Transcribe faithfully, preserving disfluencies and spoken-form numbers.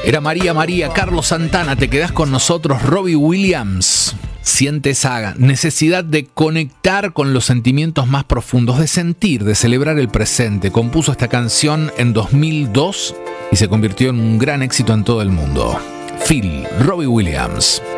Era María María, Carlos Santana, te quedás con nosotros, Robbie Williams. Siente esa necesidad de conectar con los sentimientos más profundos, de sentir, de celebrar el presente. Compuso esta canción en dos mil dos y se convirtió en un gran éxito en todo el mundo. Phil, Robbie Williams.